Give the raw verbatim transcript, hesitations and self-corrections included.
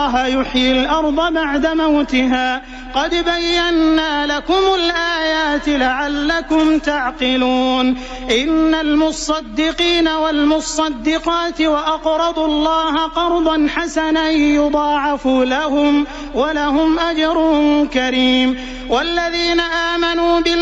الله يحيي الأرض بعد موتها قد بينا لكم الآيات لعلكم تعقلون إن المصدقين والمصدقات وأقرضوا الله قرضا حسنا يضاعف لهم ولهم أجر كريم والذين آمنوا بالله